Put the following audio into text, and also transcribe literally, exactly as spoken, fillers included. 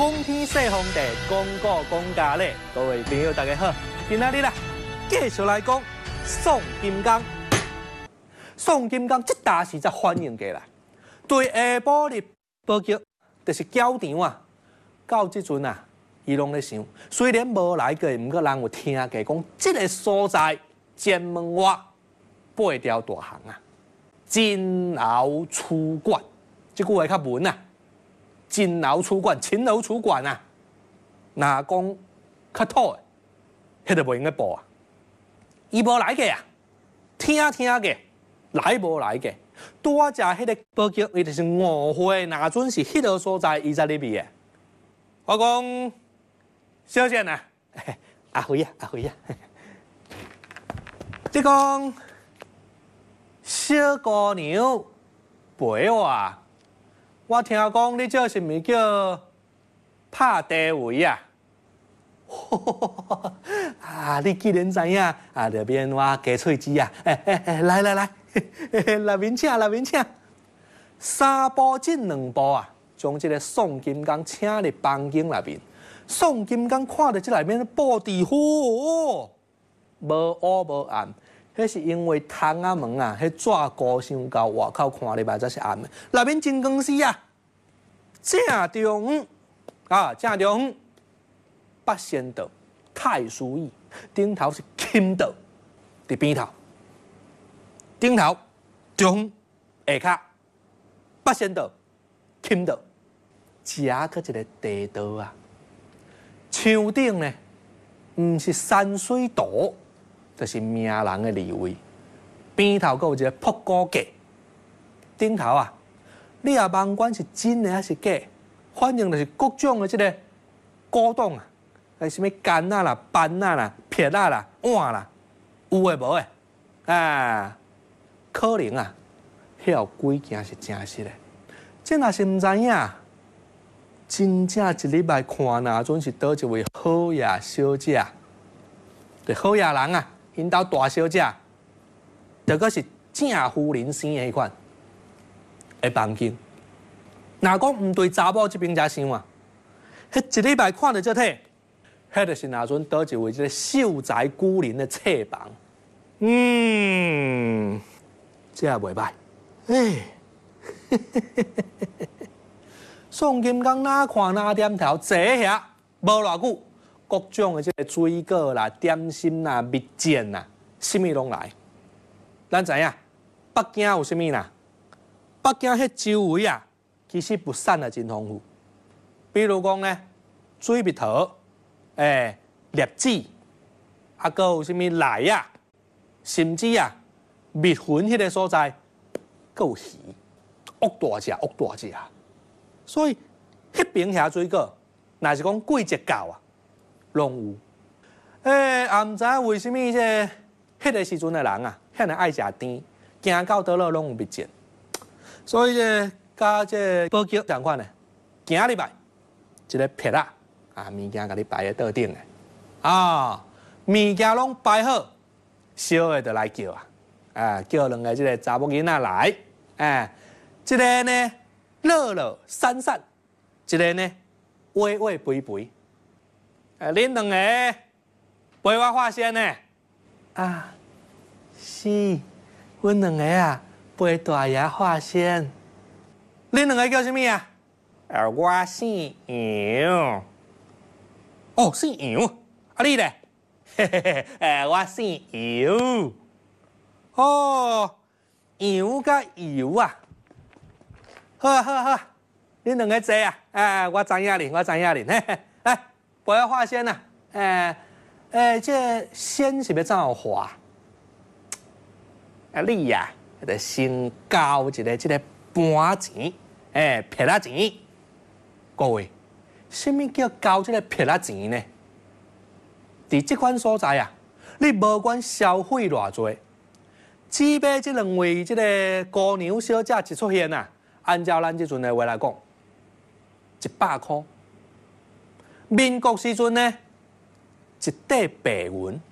公天说皇帝，公告公家咧，各位朋友大家好，今仔日啦，继续来讲宋金刚。宋金刚这大时才反应过来，对下晡日报局就是教场啊，到即阵啊，伊拢咧想，虽然无来过，毋过人有听过讲，这个所在前门外八条大巷啊，金鳌楚馆，即句话较文啊。金鳌楚馆、秦楼楚馆啊，若讲较土的，迄就无用个报啊。伊无来个啊，听听个，来无来个。拄只迄个报局，伊就是误会，若准是迄个所在，伊才入去的。我讲，小姐啊，阿辉啊，阿辉啊，即讲小姑娘陪我。我听讲你这是毋是叫拍地位啊？啊，你既然知影，啊，就免我加喙舌啊！哎哎哎，来来来，来面请，来面请。三步进两步啊，将这个宋金刚请入房间内面。宋金刚看到这内面布置好，无黑无暗。迄是因为窗仔门啊，迄纸糊伤厚，外口看入来才是暗的。内面真光是啊，正中啊，正中八仙道、太师椅，顶头是金道，伫边头，顶头中下骹八仙道、金道，加搁一个地道啊。墙顶呢，毋是山水图。就是名人的立位，边头阁有一个扑鼓架，顶头啊，你也甭管是真的还是假，反正就是各种的这个古董啊，还什么杆啊啦、扳啊啦、撇啊啦、碗啦，有诶无诶，啊，可能啊，遐有几件是真实的，这若是毋知影，真正一礼拜看哪准是倒一位好爷小姐，对好爷人啊。因兜大小姐，着个是正夫人生的迄款的房间。若讲毋对查某这边才想啊，迄一礼拜看到这体，迄就是若阵倒一位这个秀才孤人的妾房。嗯，这也袂歹。哎，宋金刚哪看哪点头，坐遐无偌久。各种的这个水果啦、点心啦、蜜饯啦，什么拢来。咱知影，北京有啥物啦？北京迄周围啊，其实物产也真丰富。比如讲呢，水蜜桃、诶、栗子，啊，搁有啥物奶啊，甚至啊，蜜粉迄个所在，搁有鱼，恶大只，恶大只啊。所以，迄边遐水果，若是讲季节到啊。拢有，诶、欸，也毋知为什么这迄个时阵的人啊，遐尼爱食甜，行到倒落拢有蜜饯，所以这甲这报局同款呢，行入来一个撇啊，啊物件甲你摆喺桌顶的，啊物件拢摆好，小的就来叫啊，啊叫两个这个查某囡仔来，哎，一个呢乐乐散散，一个呢微微肥肥。哎，恁两个陪我画仙呢？啊，是，阮两个啊陪大爷画仙。恁两个叫什么啊？啊，我姓杨。哦，姓杨。啊，你咧？嘿嘿嘿，哎，我姓尤。哦，杨甲尤啊。好啊好啊好啊，恁两个坐啊！哎，我知影哩，我知影哩，嘿嘿，来。我要画仙呐，诶、欸、诶，这仙是要怎样画？啊，你呀、啊，得先交一个这个盘钱，诶、欸，撇仔钱。各位，什么叫交这个撇仔钱呢？伫这款所在啊，你无管消费偌济，只买这两位这个姑娘小姐一出现啊，按照咱这阵的话来讲，一百块。民国时阵呢，一块白银